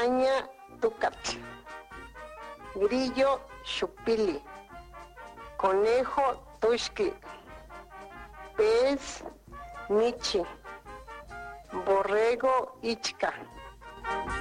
araña, tucat, grillo, chupili, conejo, tuxtli, pez, michi, borrego, ichka.